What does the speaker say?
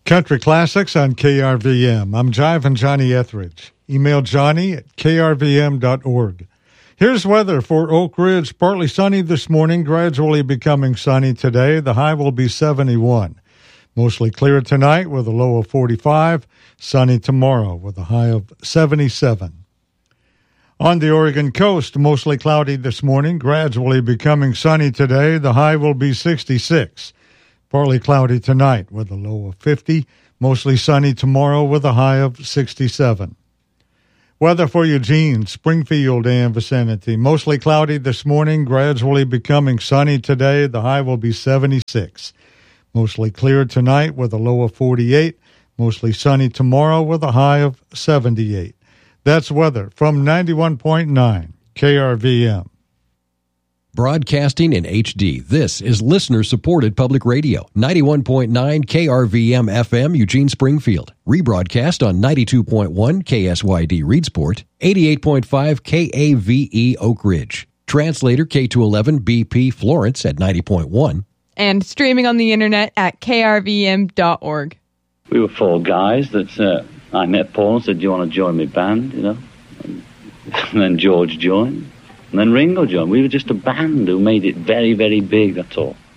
Country Classics on KRVM. I'm Jive Johnny Etheridge. Email Johnny at krvm.org. Here's weather for Oak Ridge. Partly sunny this morning, gradually becoming sunny today. The high will be 71. Mostly clear tonight with a low of 45. Sunny tomorrow with a high of 77. On the Oregon coast, mostly cloudy this morning, gradually becoming sunny today. The high will be 66. Partly cloudy tonight with a low of 50. Mostly sunny tomorrow with a high of 67. Weather for Eugene, Springfield, and vicinity. Mostly cloudy this morning, gradually becoming sunny today. The high will be 76. Mostly clear tonight with a low of 48. Mostly sunny tomorrow with a high of 78. That's weather from 91.9 KRVM. Broadcasting in HD, this is listener-supported public radio. 91.9 KRVM FM, Eugene, Springfield. Rebroadcast on 92.1 KSYD, Reedsport. 88.5 KAVE, Oak Ridge. Translator K211 BP, Florence at 90.1. And streaming on the internet at krvm.org. We were four guys that I met Paul and said, do you want to join my band, And then George joined. And then Ringo joined. We were just a band who made it very, very big, that's all.